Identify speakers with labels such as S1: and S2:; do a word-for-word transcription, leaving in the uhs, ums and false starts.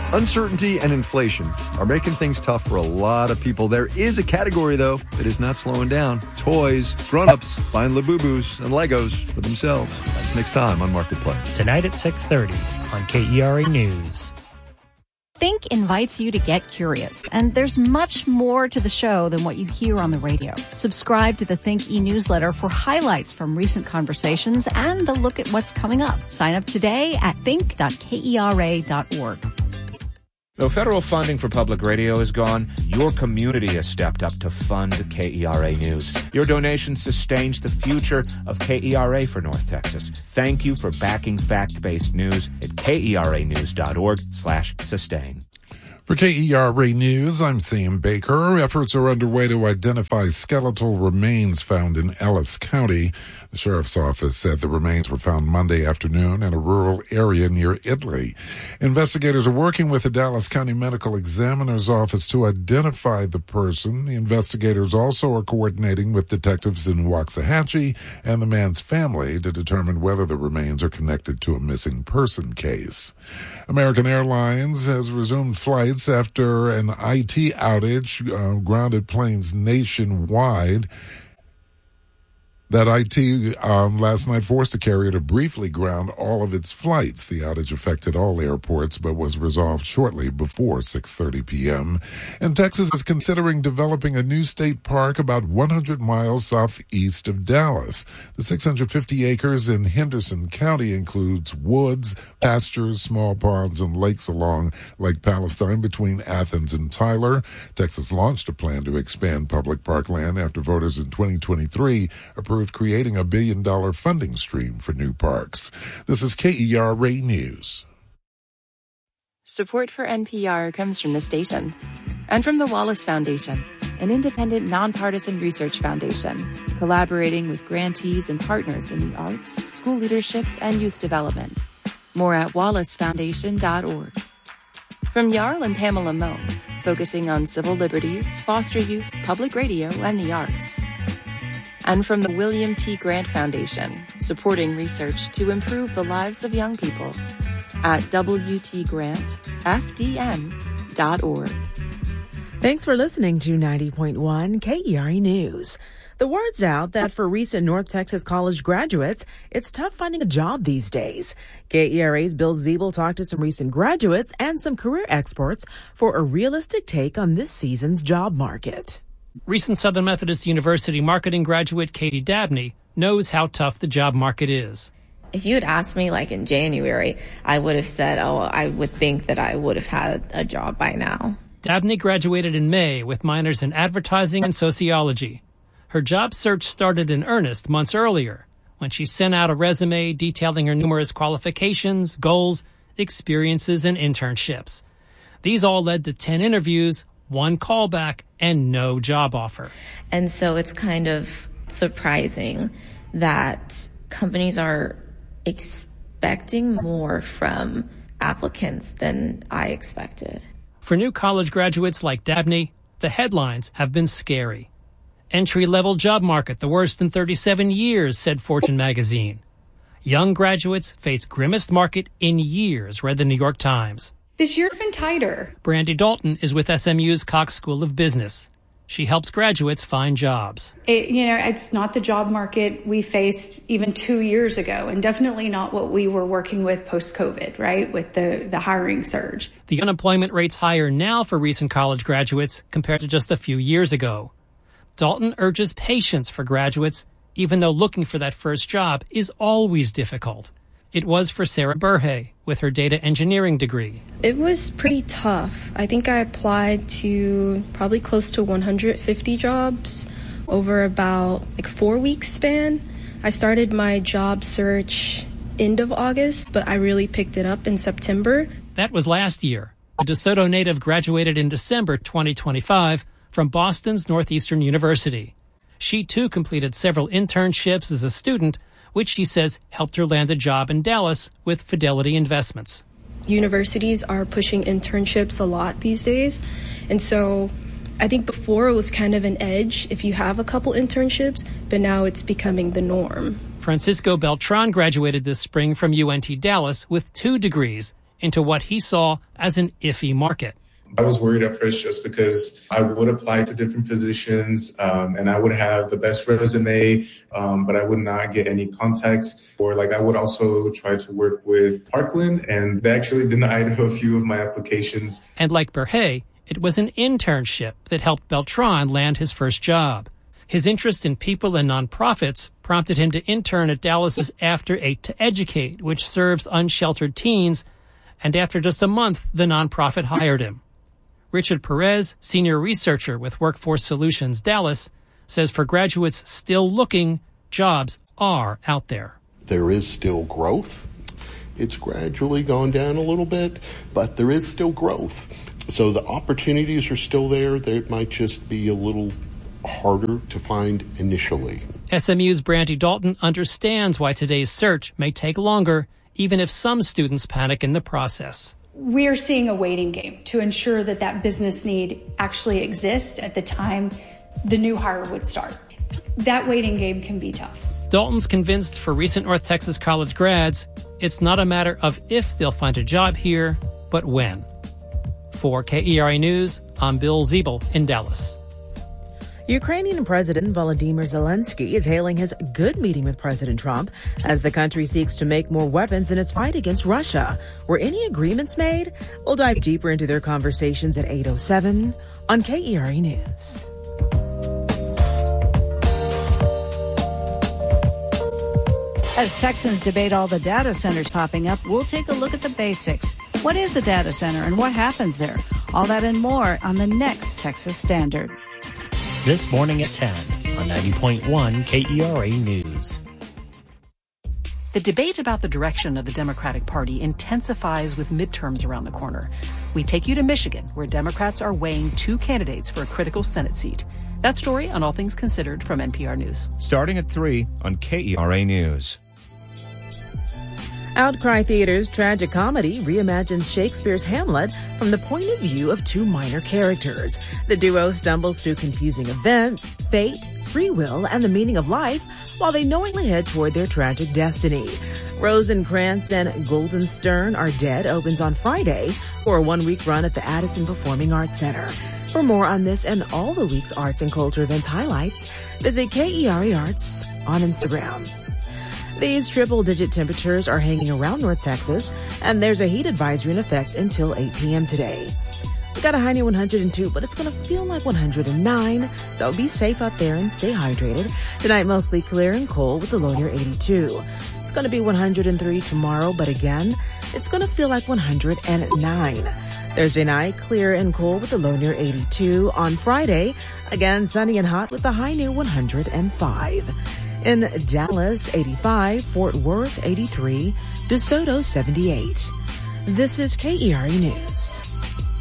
S1: Uncertainty and inflation are making things tough for a lot of people. There is a category, though, that is not slowing down. Toys. Grown-ups buying Labubus and Legos for themselves. That's next time on Marketplace.
S2: Tonight at six thirty on K E R A News.
S3: Think invites you to get curious, and there's much more to the show than what you hear on the radio. Subscribe to the Think e-newsletter for highlights from recent conversations and a look at what's coming up. Sign up today at think dot kera dot org.
S4: Though federal funding for public radio is gone, your community has stepped up to fund K E R A News. Your donation sustains the future of K E R A for North Texas. Thank you for backing fact-based news at kera news dot org slash sustain.
S5: For K E R A News, I'm Sam Baker. Efforts are underway to identify skeletal remains found in Ellis County. The sheriff's office said the remains were found Monday afternoon in a rural area near Italy. Investigators are working with the Dallas County Medical Examiner's Office to identify the person. The investigators also are coordinating with detectives in Waxahachie and the man's family to determine whether the remains are connected to a missing person case. American Airlines has resumed flights after an I T outage uh, grounded planes nationwide. That I T um, last night forced the carrier to briefly ground all of its flights. The outage affected all airports but was resolved shortly before six thirty p.m. And Texas is considering developing a new state park about one hundred miles southeast of Dallas. The six hundred fifty acres in Henderson County includes woods, pastures, small ponds, and lakes along Lake Palestine between Athens and Tyler. Texas launched a plan to expand public park land after voters in twenty twenty-three approved creating a billion dollar funding stream for new parks. This is K E R A News.
S6: Support for N P R comes from the station and from the Wallace Foundation, an independent, nonpartisan research foundation collaborating with grantees and partners in the arts, school leadership, and youth development. More at wallace foundation dot org. From Jarl and Pamela Moe, focusing on civil liberties, foster youth, public radio, and the arts. And from the William T. Grant Foundation, supporting research to improve the lives of young people at w t grant f d n dot org.
S7: Thanks for listening to ninety point one K E R A News. The word's out that for recent North Texas college graduates, it's tough finding a job these days. K E R A's Bill Ziebel talked to some recent graduates and some career experts for a realistic take on this season's job market.
S2: Recent Southern Methodist University marketing graduate Katie Dabney knows how tough the job market is.
S8: If you had asked me like in January, I would have said, oh, I would think that I would have had a job by now.
S2: Dabney graduated in May with minors in advertising and sociology. Her job search started in earnest months earlier when she sent out a resume detailing her numerous qualifications, goals, experiences, and internships. These all led to ten interviews, one callback, and no job offer.
S8: And so it's kind of surprising that companies are expecting more from applicants than I expected.
S2: For new college graduates like Dabney, the headlines have been scary. Entry-level job market, the worst in thirty-seven years, said Fortune magazine. Young graduates face grimmest market in years, read the New York Times.
S9: This year's been tighter.
S2: Brandy Dalton is with S M U's Cox School of Business. She helps graduates find jobs.
S9: It, you know, it's not the job market we faced even two years ago, and definitely not what we were working with post-COVID, right, with the, the hiring surge.
S2: The unemployment rate's higher now for recent college graduates compared to just a few years ago. Dalton urges patience for graduates, even though looking for that first job is always difficult. It was for Sarah Burhay with her data engineering degree.
S10: It was pretty tough. I think I applied to probably close to one hundred fifty jobs over about like four weeks span. I started my job search end of August, but I really picked it up in September.
S2: That was last year. A DeSoto native graduated in December twenty twenty-five from Boston's Northeastern University. She too completed several internships as a student, which she says helped her land a job in Dallas with Fidelity Investments.
S10: Universities are pushing internships a lot these days. And so I think before it was kind of an edge if you have a couple internships, but now it's becoming the norm.
S2: Francisco Beltran graduated this spring from U N T Dallas with two degrees into what he saw as an iffy market.
S11: I was worried at first just because I would apply to different positions um, and I would have the best resume, um, but I would not get any contacts. Or like I would also try to work with Parkland, and they actually denied a few of my applications.
S2: And like Berhe, it was an internship that helped Beltran land his first job. His interest in people and nonprofits prompted him to intern at Dallas's After Eight to Educate, which serves unsheltered teens, and after just a month, the nonprofit hired him. Richard Perez, senior researcher with Workforce Solutions Dallas, says for graduates still looking, jobs are out there.
S12: There is still growth. It's gradually gone down a little bit, but there is still growth. So the opportunities are still there. They might just be a little harder to find initially.
S2: S M U's Brandy Dalton understands why today's search may take longer, even if some students panic in the process.
S9: We're seeing a waiting game to ensure that that business need actually exists at the time the new hire would start. That waiting game can be tough.
S2: Dalton's convinced for recent North Texas college grads, it's not a matter of if they'll find a job here, but when. For K E R A News, I'm Bill Ziebel in Dallas.
S7: Ukrainian President Volodymyr Zelensky is hailing his good meeting with President Trump as the country seeks to make more weapons in its fight against Russia. Were any agreements made? We'll dive deeper into their conversations at eight oh seven on K E R A News.
S3: As Texans debate all the data centers popping up, we'll take a look at the basics. What is a data center and what happens there? All that and more on the next Texas Standard.
S13: This morning at ten on ninety point one K E R A News.
S14: The debate about the direction of the Democratic Party intensifies with midterms around the corner. We take you to Michigan, where Democrats are weighing two candidates for a critical Senate seat. That story on All Things Considered from N P R News.
S4: Starting at three on K E R A News.
S7: Outcry Theater's tragic comedy reimagines Shakespeare's Hamlet from the point of view of two minor characters. The duo stumbles through confusing events, fate, free will, and the meaning of life while they knowingly head toward their tragic destiny. Rosencrantz and Guildenstern Are Dead opens on Friday for a one-week run at the Addison Performing Arts Center. For more on this and all the week's arts and culture events highlights, visit K E R A Arts on Instagram. These triple-digit temperatures are hanging around North Texas, and there's a heat advisory in effect until eight p.m. today. We got a high near one hundred two, but it's going to feel like one hundred nine, so be safe out there and stay hydrated. Tonight, mostly clear and cold with a low near eighty-two. It's going to be one hundred three tomorrow, but again, it's going to feel like one hundred nine. Thursday night, clear and cold with a low near eighty-two. On Friday, again, sunny and hot with a high near one hundred five. In Dallas, eighty-five, Fort Worth, eighty-three, DeSoto, seventy-eight. This is K E R A News.